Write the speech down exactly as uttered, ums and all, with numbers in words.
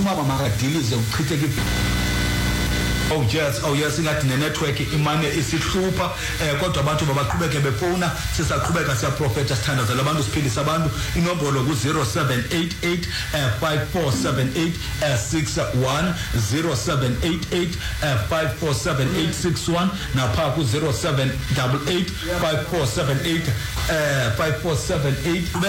umama makadilize uchitheke. Oh yes, oh yes, ingathi ne-network imane isihlupha eh kodwa abantu babaqhubeke befona sisaqhubeka siyaprofeta sithandazela abantu siphilisa abantu inombolo ku zero seven eight eight five four seven eight six one zero seven eight eight five four seven eight six one napha ku zero seven eight eight five four seven eight five four seven eight